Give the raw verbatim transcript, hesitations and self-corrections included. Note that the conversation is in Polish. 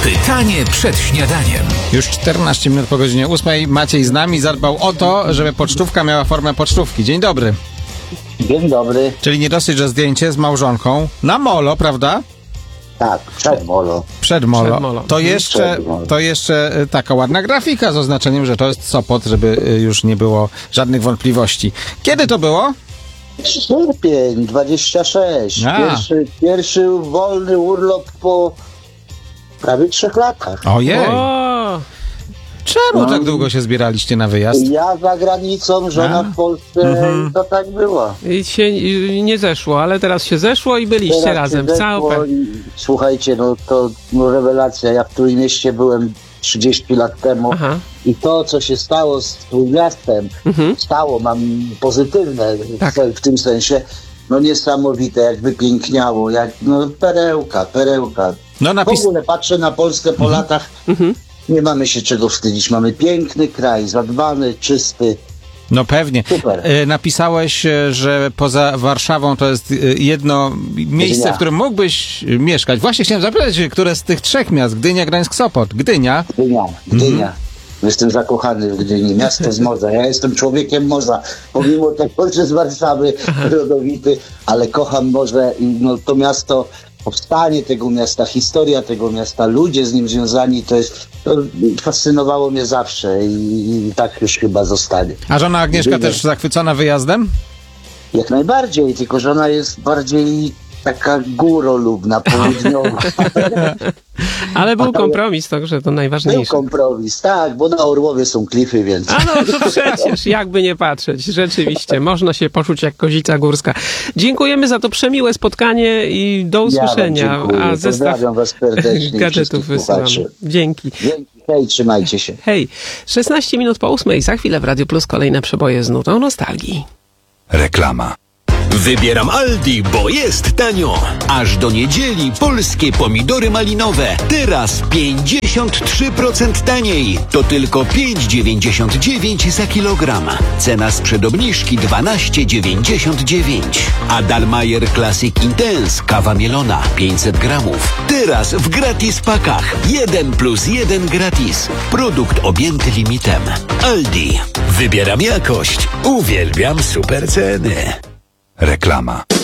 Pytanie przed śniadaniem. Już czternaście minut po godzinie ósmej. Maciej z nami zadbał o to, żeby pocztówka miała formę pocztówki. Dzień dobry. Dzień dobry. Czyli nie dosyć, że zdjęcie z małżonką na molo, prawda? Tak, przed molo. Przed molo. Przed molo. To jeszcze, Przed molo. to jeszcze y, taka ładna grafika z oznaczeniem, że to jest Sopot, żeby y, już nie było żadnych wątpliwości. Kiedy to było? Sierpień dwadzieścia sześć. A. Pierwszy, pierwszy wolny urlop po prawie trzech latach. Ojej. O, Czemu No. tak długo się zbieraliście na wyjazd? Ja za granicą, żona A? w Polsce, Mhm. to tak było. i się i nie zeszło, ale teraz się zeszło i byliście Teraz razem. się Całe. zeszło i- Słuchajcie, no to no, rewelacja. Ja w Trójmieście byłem trzydzieści lat temu. Aha. I to, co się stało z Trójmiastem, Mhm. stało, mam pozytywne Tak. w, w tym sensie, no niesamowite, jak wypiękniało, jak, no perełka, perełka. No W napis... ogóle patrzę na Polskę po latach, Mhm. nie mamy się czego wstydzić, mamy piękny kraj, zadbany, czysty, No pewnie. super. Y, Napisałeś, y, że poza Warszawą to jest y, jedno miejsce, Gdynia. w którym mógłbyś y, mieszkać. Właśnie chciałem zapytać, które z tych trzech miast, Gdynia, Gdańsk, Sopot. Gdynia. Gdynia, Gdynia. Mhm. Jestem zakochany w Gdyni, miasto z morza. Ja jestem człowiekiem morza, pomimo tego, że z Warszawy rodowity, ale kocham morze i no, to miasto, powstanie tego miasta, historia tego miasta, ludzie z nim związani, to jest, to fascynowało mnie zawsze i, i tak już chyba zostanie. A żona Agnieszka Gdynia. też zachwycona wyjazdem? Jak najbardziej, tylko żona jest bardziej taka górolubna, południowa. Ale był kompromis, także to Był najważniejsze. kompromis, tak, bo na Orłowie są klify, więc... A no to przecież, jakby nie patrzeć, rzeczywiście, można się poczuć jak kozica górska. Dziękujemy za to przemiłe spotkanie i do Ja wam usłyszenia. dziękuję. A zestaw Pozdrawiam was serdecznie. gadżetów wysyłam. Dzięki. Dzięki, hej, trzymajcie się. Hej, szesnaście minut po ósmej, za chwilę w Radio Plus kolejne przeboje z nutą nostalgii. Reklama. Wybieram Aldi, bo jest tanio. Aż do niedzieli polskie pomidory malinowe. Teraz pięćdziesiąt trzy procent taniej. To tylko pięć dziewięćdziesiąt dziewięć za kilogram. Cena sprzed obniżki dwanaście dziewięćdziesiąt dziewięć. A Dalmayer Classic Intense kawa mielona pięćset gramów. Teraz w gratis pakach. jeden plus jeden gratis. Produkt objęty limitem. Aldi. Wybieram jakość. Uwielbiam super ceny. Reklama.